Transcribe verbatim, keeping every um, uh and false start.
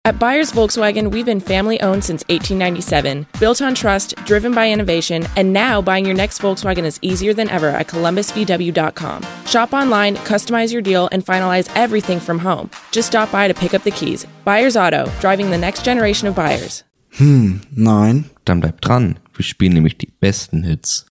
At Buyers Volkswagen, we've been family-owned since eighteen ninety-seven, built on trust, driven by innovation, and now buying your next Volkswagen is easier than ever at columbus v w dot com. Shop online, customize your deal, and finalize everything from home. Just stop by to pick up the keys. Buyers Auto, driving the next generation of buyers. Hm, nein. Dann bleibt dran, wir spielen nämlich die besten Hits.